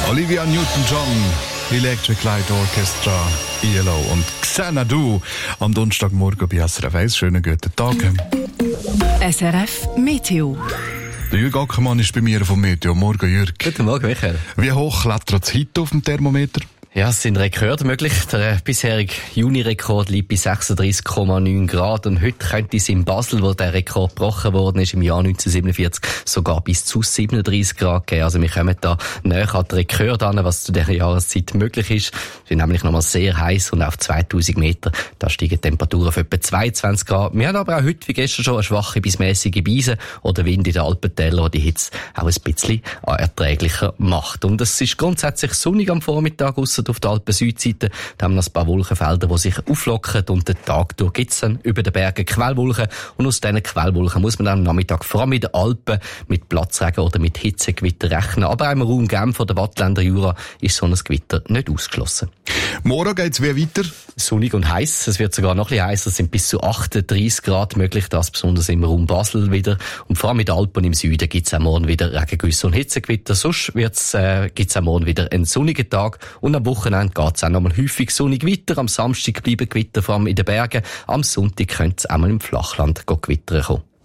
Olivia Newton-John, Electric Light Orchestra, ELO und Xanadu am Donnerstagmorgen bei SRF 1. Schönen guten Tag. SRF Meteo. Der Jürg Ackermann ist bei mir vom Meteo. Morgen, Jürg. Guten Morgen, Michael. Wie hoch klettert es heute auf dem Thermometer? Ja, es sind Rekorde möglich. Der bisherige Juni-Rekord liegt bei 36,9 Grad. Und heute könnte es in Basel, wo der Rekord gebrochen worden ist, im Jahr 1947, sogar bis zu 37 Grad geben. Also wir kommen da näher an den Rekord an, was zu dieser Jahreszeit möglich ist. Es ist nämlich nochmal sehr heiß und auf 2000 Meter, da steigen die Temperaturen auf etwa 22 Grad. Wir haben aber auch heute, wie gestern schon, eine schwache bis mäßige Brise oder Wind in den Alpentälern, der die Hitze auch ein bisschen erträglicher macht. Und es ist grundsätzlich sonnig am Vormittag, ausser auf der Alpen-Südseite. Da haben wir noch ein paar Wolkenfelder, die sich auflockern, und den Tag durch gibt es dann über den Bergen Quellwolken, und aus diesen Quellwolken muss man dann am Nachmittag vor allem in den Alpen mit Platzregen oder mit Hitzegewitter rechnen. Aber auch im Raum Genf oder Wattländer Jura ist so ein Gewitter nicht ausgeschlossen. Morgen geht's wie weiter? Sonnig und heiß. Es wird sogar noch ein bisschen heißer. Es sind bis zu 38 Grad möglich, das besonders im Raum Basel wieder. Und vor allem in den Alpen im Süden gibt es auch morgen wieder Regengüsse und Hitzegewitter. Sonst gibt es auch morgen wieder einen sonnigen Tag. Und am Wochenende geht es auch nochmal häufig sonnig weiter. Am Samstag bleiben Gewitter, vor allem in den Bergen. Am Sonntag könnte es auch mal im Flachland gewittern kommen.